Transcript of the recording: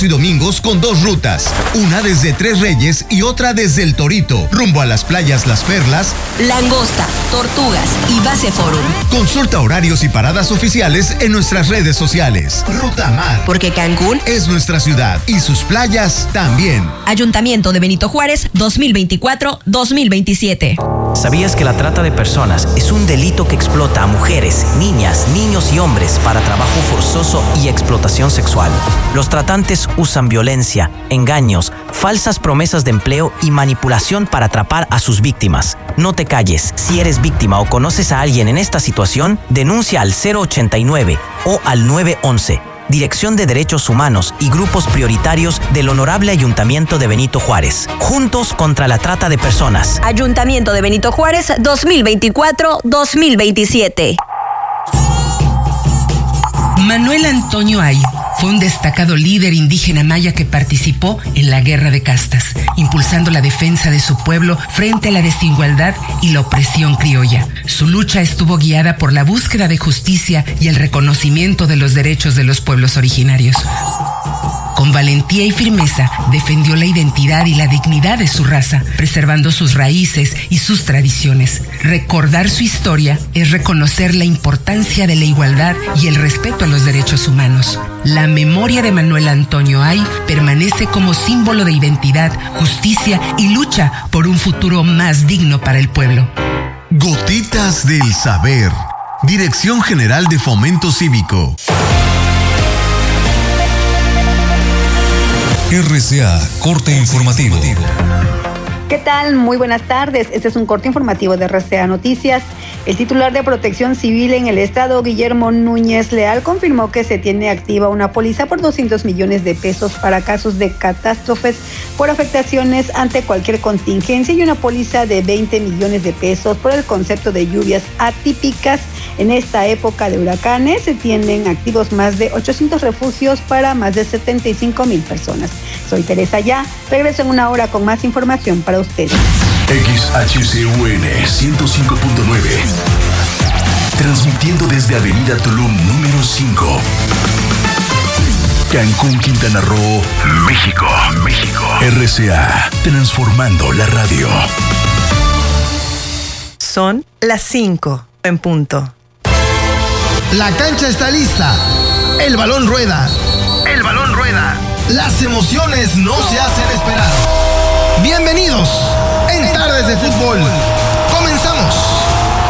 y domingos con 2 rutas, una desde Tres Reyes y otra desde El Torito, rumbo a las playas Las Perlas, Langosta, Tortugas y Base Forum. Consulta horarios y paradas oficiales en nuestras redes sociales. Ruta Mar, porque Cancún es nuestra ciudad y sus playas también. Ayuntamiento de Benito Juárez, 2024-2027. ¿Sabías que la trata de personas es un delito que explota a mujeres, niñas, niños y hombres para trabajo forzoso y explotación sexual? Los tratantes usan violencia, engaños, falsas promesas de empleo y manipulación para atrapar a sus víctimas. No te calles. Si eres víctima o conoces a alguien en esta situación, denuncia al 089 o al 911. Dirección de Derechos Humanos y Grupos Prioritarios del Honorable Ayuntamiento de Benito Juárez. Juntos contra la trata de personas. Ayuntamiento de Benito Juárez, 2024-2027. Manuel Antonio Ay fue un destacado líder indígena maya que participó en la Guerra de Castas, impulsando la defensa de su pueblo frente a la desigualdad y la opresión criolla. Su lucha estuvo guiada por la búsqueda de justicia y el reconocimiento de los derechos de los pueblos originarios. Con valentía y firmeza defendió la identidad y la dignidad de su raza, preservando sus raíces y sus tradiciones. Recordar su historia es reconocer la importancia de la igualdad y el respeto a los derechos humanos. La memoria de Manuel Antonio Ay permanece como símbolo de identidad, justicia y lucha por un futuro más digno para el pueblo. Gotitas del Saber. Dirección General de Fomento Cívico. RCA, corte informativo. ¿Qué tal? Muy buenas tardes. Este es un corte informativo de RCA Noticias. El titular de Protección Civil en el estado, Guillermo Núñez Leal, confirmó que se tiene activa una póliza por 200 millones de pesos para casos de catástrofes por afectaciones ante cualquier contingencia y una póliza de 20 millones de pesos por el concepto de lluvias atípicas. En esta época de huracanes se tienen activos más de 800 refugios para más de 75,000 personas. Soy Teresa Ya. Regreso en una hora con más información para ustedes. XHCUN 105.9. Transmitiendo desde Avenida Tulum número 5. Cancún, Quintana Roo, México. RCA, transformando la radio. Son las 5 en punto. La cancha está lista. El balón rueda. Las emociones no se hacen esperar. Bienvenidos en Tardes de Fútbol.